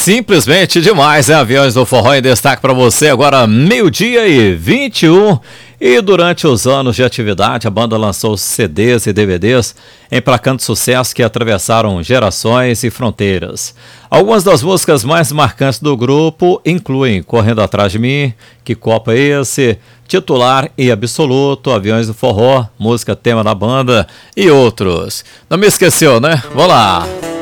Simplesmente demais, né? Aviões do Forró em destaque para você agora, 12h21. E durante os anos de atividade, a banda lançou CDs e DVDs emplacando sucessos que atravessaram gerações e fronteiras. Algumas das músicas mais marcantes do grupo incluem Correndo Atrás de Mim, Que Copo é Esse?, Titular e Absoluto, Aviões do Forró, música tema da banda e outros. Não me esqueceu, né? Vamos lá!